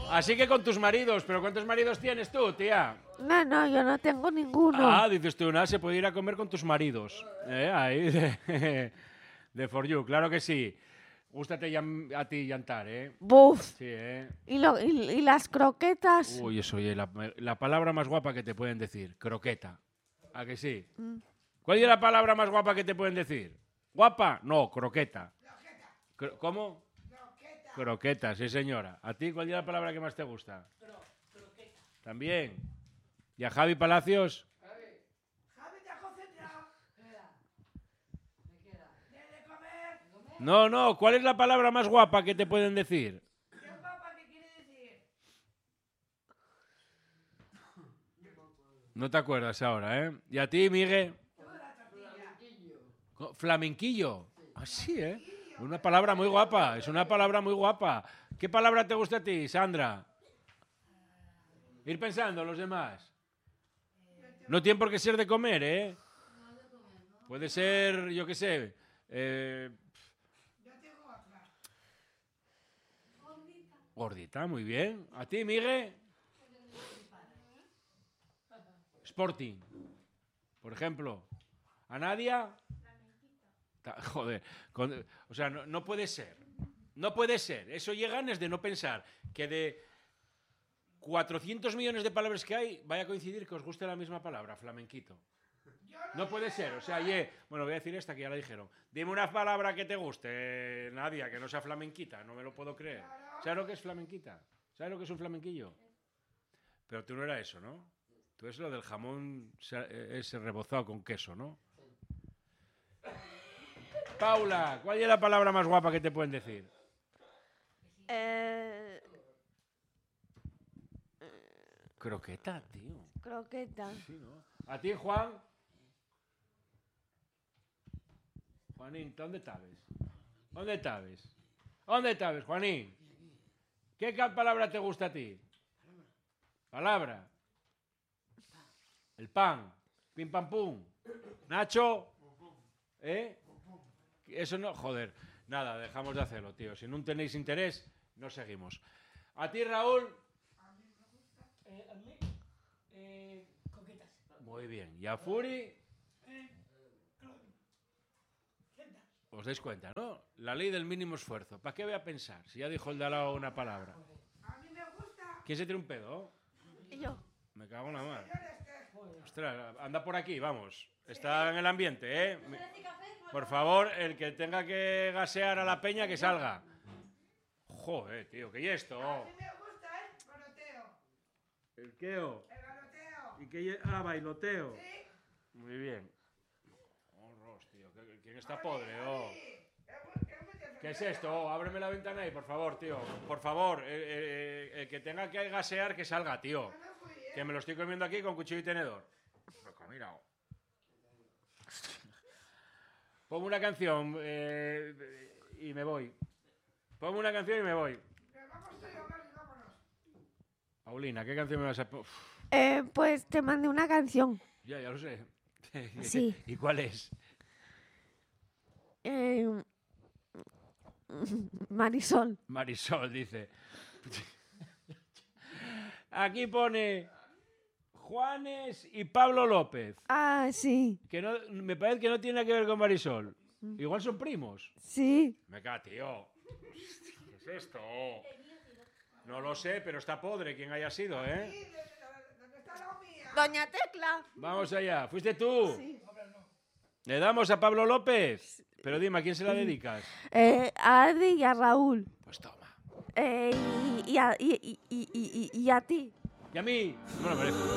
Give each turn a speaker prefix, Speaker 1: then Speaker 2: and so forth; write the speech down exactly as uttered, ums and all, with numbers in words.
Speaker 1: Así que con tus maridos. ¿Pero cuántos maridos tienes tú, tía?
Speaker 2: No, no, yo no tengo ninguno.
Speaker 1: Ah, dices tú, nada, se puede ir a comer con tus maridos. ¿Eh? Ahí, de, de For You, claro que sí. Gústate llam- a ti llantar, ¿eh?
Speaker 2: Buf.
Speaker 1: Sí, ¿eh?
Speaker 2: ¿Y, lo, y, y las croquetas?
Speaker 1: Uy, eso, oye, la, la palabra más guapa que te pueden decir. Croqueta. ¿A que sí?
Speaker 2: Mm.
Speaker 1: ¿Cuál es la palabra más guapa que te pueden decir? ¿Guapa? No, croqueta. Cro- ¿Cómo? Croqueta. Croqueta, sí, señora. ¿A ti cuál es la palabra que más te gusta? Cro- croqueta. ¿También? ¿Y a Javi Palacios? No, no, ¿cuál es la palabra más guapa que te pueden decir?
Speaker 3: ¿Qué guapa que quiere decir?
Speaker 1: No te acuerdas ahora, ¿eh? ¿Y a ti, Miguel? Co- Flamenquillo. Ah, sí, ¿eh? Una palabra muy guapa, es una palabra muy guapa. ¿Qué palabra te gusta a ti, Sandra? Ir pensando, los demás. No tiene por qué ser de comer, ¿eh? Puede ser, yo qué sé, eh... Gordita, muy bien. ¿A ti, Miguel? Sporting, por ejemplo. ¿A Nadia? Ta- Joder, con- o sea, no, no puede ser. No puede ser. Eso llega desde no pensar que de cuatrocientos millones de palabras que hay, vaya a coincidir que os guste la misma palabra, flamenquito. No puede ser. O sea, ye, bueno, voy a decir esta que ya la dijeron. Dime una palabra que te guste, Nadia, que no sea flamenquita. No me lo puedo creer. ¿Sabes lo que es flamenquita? ¿Sabes lo que es un flamenquillo? Pero tú no era eso, ¿no? Tú es lo del jamón se- ese rebozado con queso, ¿no? Paula, ¿cuál es la palabra más guapa que te pueden decir?
Speaker 2: Eh,
Speaker 1: Croqueta, tío.
Speaker 2: croqueta.
Speaker 1: Sí, ¿no? ¿A ti, Juan? Juanín, ¿dónde estabas? ¿Dónde estabas? ¿Dónde estabas, Juanín? ¿Qué ca- palabra te gusta a ti? Palabra. El pan. Pim pam pum. Nacho. ¿Eh? Eso no, joder. Nada, dejamos de hacerlo, tío. Si no tenéis interés, no seguimos. ¿A ti, Raúl?
Speaker 4: Eh, a mí, eh, coquetas.
Speaker 1: Muy bien. ¿Y a Furi? Os dais cuenta, ¿no? La ley del mínimo esfuerzo. ¿Para qué voy a pensar? Si ya dijo el de al lado una palabra.
Speaker 3: A mí me gusta.
Speaker 1: ¿Quién se tiene un pedo?
Speaker 2: Y yo.
Speaker 1: Me cago en la mar. Ostras, anda por aquí, vamos. Está en el ambiente, ¿eh? Por favor, el que tenga que gasear a la peña, que salga. Joder, tío, ¿qué es esto?
Speaker 3: A mí me gusta el garoteo.
Speaker 1: ¿El queo?
Speaker 3: El garoteo.
Speaker 1: ¿Y qué es? Ah, bailoteo.
Speaker 3: Sí.
Speaker 1: Muy bien. Horros, tío. ¿Quién está podre, oh? ¿Qué es esto? Oh, ábreme la ventana ahí, por favor, tío. Por favor, eh, eh, el que tenga que gasear, que salga, tío. Que me lo estoy comiendo aquí con cuchillo y tenedor. Loco, mira. oh. Pongo una canción eh, y me voy. Pongo una canción y me voy.
Speaker 3: Vamos tú y yo, Mari, vámonos.
Speaker 1: Paulina, ¿qué canción me vas a poner?
Speaker 2: Eh, pues te mandé una canción.
Speaker 1: Ya, ya lo sé.
Speaker 2: Sí.
Speaker 1: ¿Y cuál es?
Speaker 2: Eh, Marisol.
Speaker 1: Marisol dice. Aquí pone Juanes y Pablo López.
Speaker 2: Ah, sí.
Speaker 1: Que no, me parece que no tiene nada que ver con Marisol. Igual son primos.
Speaker 2: Sí.
Speaker 1: Me cago, tío. ¿Qué es esto? No lo sé, pero está podre quien haya sido, ¿eh?
Speaker 3: Sí, ¿dónde está la mía?
Speaker 2: Doña Tecla.
Speaker 1: Vamos allá. ¿Fuiste tú?
Speaker 2: Sí.
Speaker 1: ¿Le damos a Pablo López? Pero dime, ¿a quién se la dedicas?
Speaker 2: Eh, a Adi y a Raúl.
Speaker 1: Pues toma.
Speaker 2: Eh, y, y, a, y, y, y, y, y a ti.
Speaker 1: ¿Y a mí? No me lo merezco.